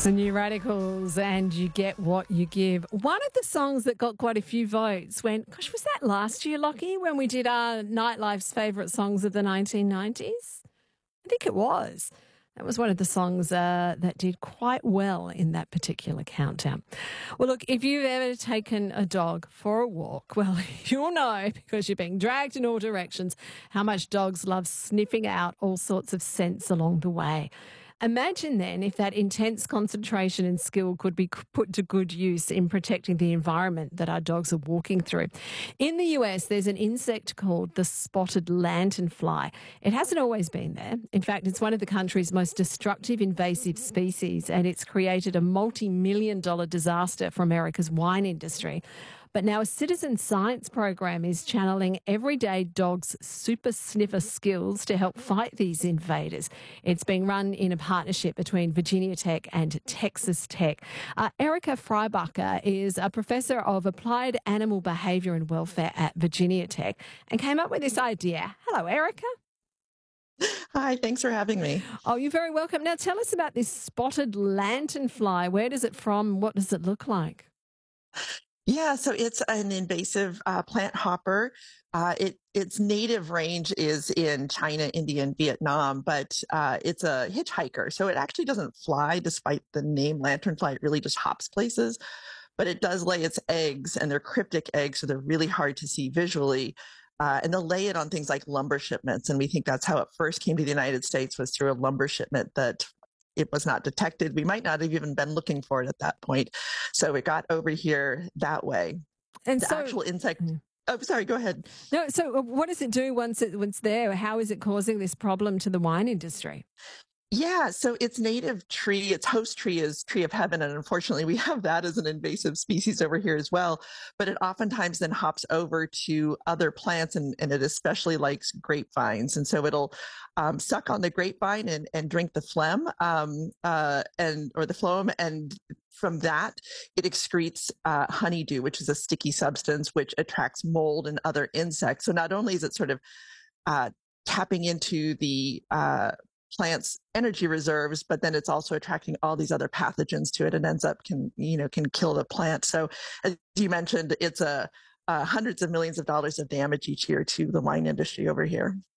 It's the New Radicals and You Get What You Give. One of the songs that got quite a few votes when, gosh, was that last year, Lockie, when we did our Nightlife's favourite songs of the 1990s? I think it was. That was one of the songs that did quite well in that particular countdown. Well, look, if you've ever taken a dog for a walk, well, you'll know, because you're being dragged in all directions, how much dogs love sniffing out all sorts of scents along the way. Imagine then if that intense concentration and skill could be put to good use in protecting the environment that our dogs are walking through. In the US, there's an insect called the spotted lanternfly. It hasn't always been there. In fact, it's one of the country's most destructive invasive species, and it's created a multi-million-dollar disaster for America's wine industry. But now a citizen science program is channeling everyday dogs' super sniffer skills to help fight these invaders. It's being run in a partnership between Virginia Tech and Texas Tech. Erica Freibacher is a professor of applied animal behaviour and welfare at Virginia Tech and came up with this idea. Hello, Erica. Hi, thanks for having me. Oh, you're very welcome. Now tell us about this spotted lanternfly. Where does it from? What does it look like? Yeah, so it's an invasive plant hopper. Its native range is in China, India, and Vietnam, but it's a hitchhiker. So it actually doesn't fly, despite the name lanternfly. It really just hops places. But it does lay its eggs, and they're cryptic eggs, so they're really hard to see visually. And they'll lay it on things like lumber shipments. And we think that's how it first came to the United States, was through a lumber shipment that it was not detected. We might not have even been looking for it at that point. So it got over here that way. And the so, actual insect. Oh, sorry, go ahead. No, so what does it do once it's there? How is it causing this problem to the wine industry? Yeah, so its native tree, its host tree is tree of heaven. And unfortunately, we have that as an invasive species over here as well. But it oftentimes then hops over to other plants, and it especially likes grapevines. And so it'll suck on the grapevine and drink the phlegm or the phloem. And from that, it excretes honeydew, which is a sticky substance which attracts mold and other insects. So not only is it sort of tapping into the plant's energy reserves, but then it's also attracting all these other pathogens to it, and ends up can kill the plant. So as you mentioned, it's hundreds of millions of dollars of damage each year to the wine industry over here.